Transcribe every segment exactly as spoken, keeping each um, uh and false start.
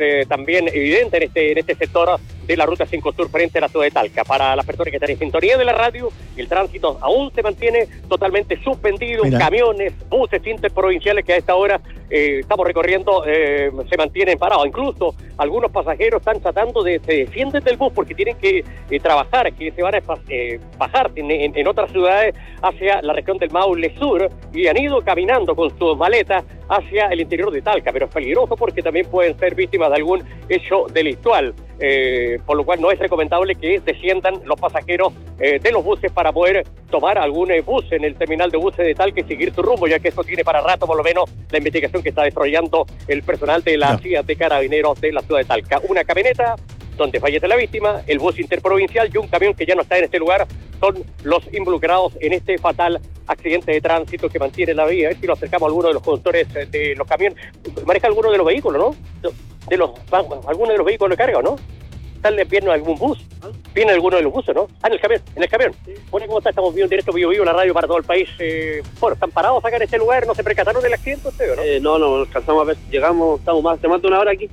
eh, también evidente en este, en este sector de la Ruta cinco Sur frente a la ciudad de Talca. Para las personas que están en sintonía de la radio, el tránsito aún se mantiene totalmente suspendido. Mira. Camiones, buses interprovinciales que a esta hora eh, estamos recorriendo eh, se mantienen parados. Incluso algunos pasajeros están tratando de se descienden del bus porque tienen que eh, trabajar, que se van a eh, bajar en, en, en otras ciudades hacia la región del Maule Sur y han ido caminando con sus maletas hacia el interior de Talca, pero es peligroso porque también pueden ser víctimas de algún hecho delictual, eh, por lo cual no es recomendable que desciendan los pasajeros eh, de los buses para poder tomar algún eh, bus en el terminal de buses de Talca y seguir su rumbo, ya que eso tiene para rato por lo menos la investigación que está desarrollando el personal de la C I A de Carabineros de la ciudad de Talca. Una camioneta donde fallece la víctima, el bus interprovincial y un camión que ya no está en este lugar son los involucrados en este fatal accidente de tránsito que mantiene la vía. A ver si nos acercamos a alguno de los conductores de los camiones. Maneja alguno de los vehículos, ¿no? De los alguno de los vehículos de carga, ¿no? ¿Sale viendo algún bus? ¿Viene alguno de los buses, no? Ah, en el camión, en el camión. Sí. Bueno, ¿cómo está? Estamos viendo en directo Vivo Vivo, la radio para todo el país. Eh, bueno, ¿están parados acá en este lugar? ¿No se percataron del accidente ustedes, no? Eh, no, no, nos alcanzamos a ver. Llegamos, estamos más, de más de una hora aquí.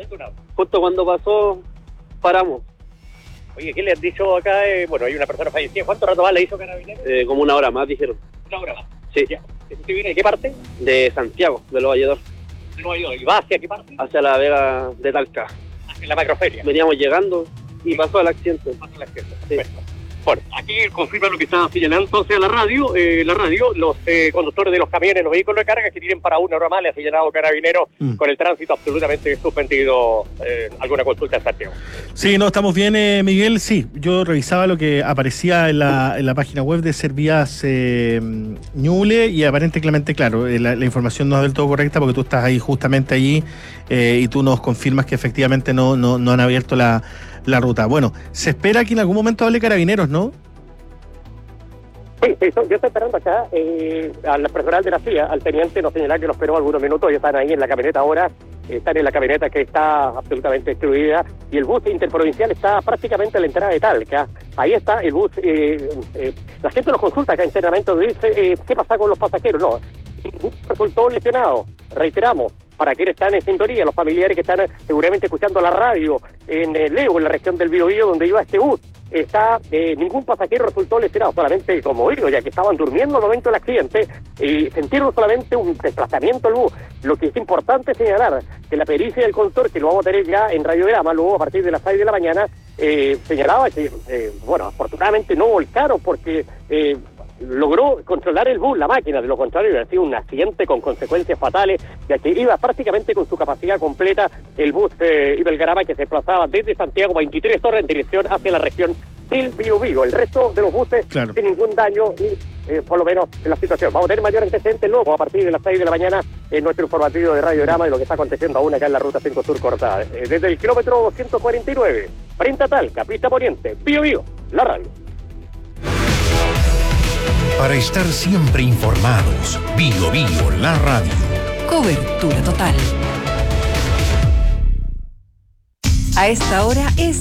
Justo cuando pasó, paramos. Oye, ¿qué le han dicho acá? Eh, bueno, hay una persona fallecida. ¿Cuánto rato más le hizo Carabineros? Eh, como una hora más, dijeron. ¿Una hora más? Sí. Ya. ¿Usted viene de qué parte? De Santiago, de Los Valledor. ¿De Los Valledor? ¿Y va hacia qué parte? Hacia la Vega de Talca. Hacia la macroferia. Veníamos llegando y pasó el accidente. Pasó el accidente, sí. Perfecto. Bueno, aquí confirma lo que estaba señalando entonces a la radio, eh, la radio, los eh, conductores de los camiones, los vehículos de carga que tienen para una hora más, le ha señalado Carabineros mm. con el tránsito absolutamente suspendido. Eh, ¿Alguna consulta en Santiago? Sí, no, estamos bien, eh, Miguel. Sí, yo revisaba lo que aparecía en la, en la página web de Servías eh, Ñuble y aparentemente, claro, la, la información no es del todo correcta porque tú estás ahí justamente allí eh, y tú nos confirmas que efectivamente no, no, no han abierto la la ruta. Bueno, se espera que en algún momento hable Carabineros, ¿no? Sí, sí, yo estoy esperando acá eh, al personal de la C I A, al teniente nos señala que lo esperó algunos minutos, ya están ahí en la camioneta ahora, están en la camioneta que está absolutamente destruida y el bus interprovincial está prácticamente a la entrada de Talca. Ahí está el bus, eh, eh, la gente nos consulta acá internamente, dice, eh, ¿qué pasa con los pasajeros? No, el bus resultó lesionado, reiteramos, para quienes están en sintonía, los familiares que están seguramente escuchando la radio en el Leo, en la región del Biobío, donde iba este bus, está eh, ningún pasajero resultó lesionado, solamente como digo, ya que estaban durmiendo al momento del accidente y sintieron solamente un desplazamiento al bus. Lo que es importante señalar que la pericia del conductor, que lo vamos a tener ya en radiograma, luego a partir de las seis de la mañana, eh, señalaba que, eh, bueno, afortunadamente no volcaron porque eh, logró controlar el bus, la máquina, de lo contrario hubiera sido un accidente con consecuencias fatales, ya que iba prácticamente con su capacidad completa el bus eh, Ibelgarama que se desplazaba desde Santiago veintitrés horas en dirección hacia la región del Biobío. El resto de los buses claro. sin ningún daño y eh, por lo menos en la situación. Vamos a tener mayor antecedente luego a partir de las seis de la mañana en nuestro informativo de Radiograma de lo que está aconteciendo aún acá en la Ruta cinco Sur cortada. Eh, desde el kilómetro doscientos cuarenta y nueve, frente a Talca, pista poniente, Biobío, la radio. Para estar siempre informados, Bio Bio, la radio. Cobertura total. A esta hora es